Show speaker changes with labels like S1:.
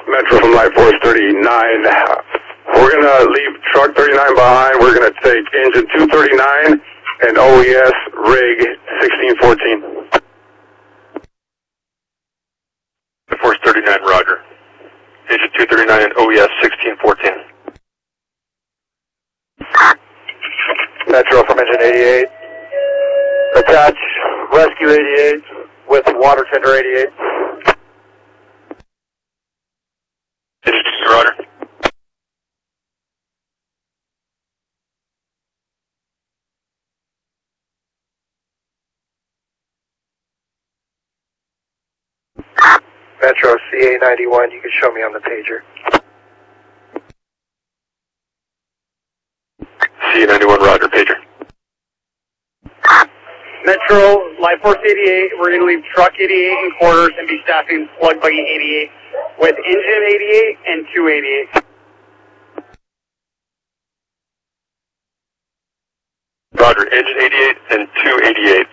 S1: Metro from Light Force 39. We're going to leave truck 39 behind. We're going to take engine 239 and OES rig 1614.
S2: Force 39, roger. Engine 239 and OES 1614.
S3: Metro from engine 88. Attach rescue 88 with water tender 88.
S2: Engine 2, roger.
S3: Metro CA91, you can show me on the pager.
S2: CA91, roger, pager.
S4: Metro, Light Force 88, we're going to leave truck 88 in quarters and be staffing plug buggy 88 with engine 88 and 288.
S2: Roger, engine 88 and 288.